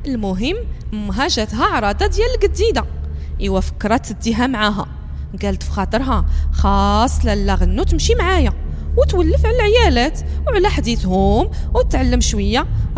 المهم امها جاتها عراضه ديال القديده، ايوا فكرات تديها معاها، قالت في خاطرها خاص لاله غنو تمشي معايا وتولف على العيالات وعلى حديثهم وتعلم شويه